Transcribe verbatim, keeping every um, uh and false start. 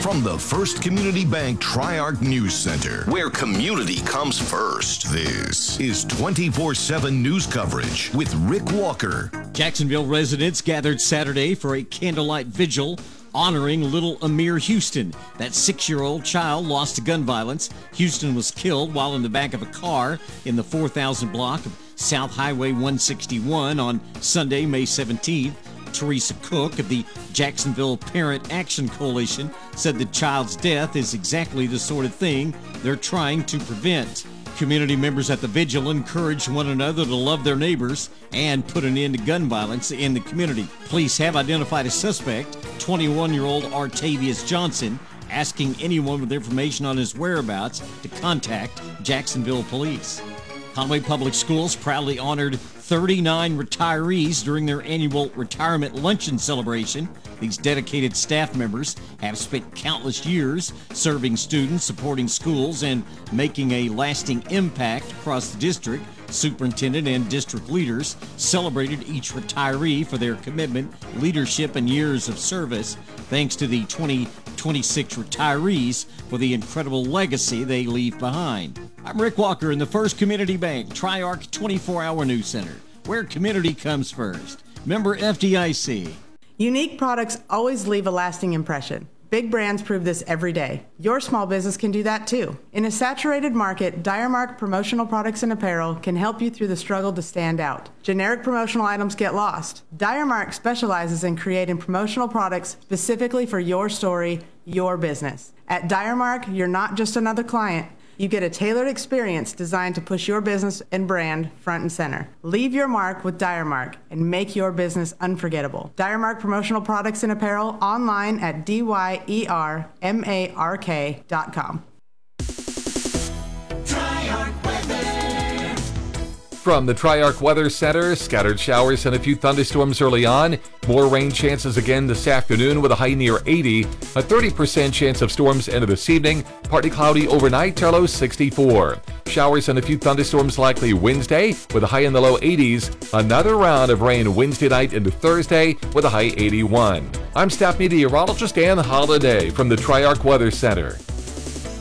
From the First Community Bank Tri-Arc News Center, where community comes first, this is twenty-four seven news coverage with Rick Walker. Jacksonville residents gathered Saturday for a candlelight vigil honoring little Amir Houston. That six-year-old child lost to gun violence. Houston was killed while in the back of a car in the four thousand block of South Highway one sixty-one on Sunday, May seventeenth. Teresa Cook of the Jacksonville Parent Action Coalition said the child's death is exactly the sort of thing they're trying to prevent. Community members at the vigil encouraged one another to love their neighbors and put an end to gun violence in the community. Police have identified a suspect, twenty-one-year-old Artavius Johnson, asking anyone with information on his whereabouts to contact Jacksonville Police. Conway Public Schools proudly honored thirty-nine retirees during their annual retirement luncheon celebration. These dedicated staff members have spent countless years serving students, supporting schools, and making a lasting impact across the district. Superintendent and district leaders celebrated each retiree for their commitment, leadership, and years of service. Thanks to the twenty twenty-six retirees for the incredible legacy they leave behind. I'm Rick Walker in the First Community Bank Tri-Arc twenty-four hour News Center, where community comes first. Member F D I C. Unique products always leave a lasting impression. Big brands prove this every day. Your small business can do that too. In a saturated market, Diremark Promotional Products and Apparel can help you through the struggle to stand out. Generic promotional items get lost. Diremark specializes in creating promotional products specifically for your story, your business. At Diremark, you're not just another client. You get a tailored experience designed to push your business and brand front and center. Leave your mark with Diremark and make your business unforgettable. Diremark Promotional Products and Apparel online at D Y E R M A R K dot com. From the Tri-Arc Weather Center, scattered showers and a few thunderstorms early on. More rain chances again this afternoon with a high near eighty. A thirty percent chance of storms into this evening. Partly cloudy overnight, our low sixty-four. Showers and a few thunderstorms likely Wednesday with a high in the low eighties. Another round of rain Wednesday night into Thursday with a high eighty-one. I'm staff meteorologist Ann Holiday from the Tri-Arc Weather Center.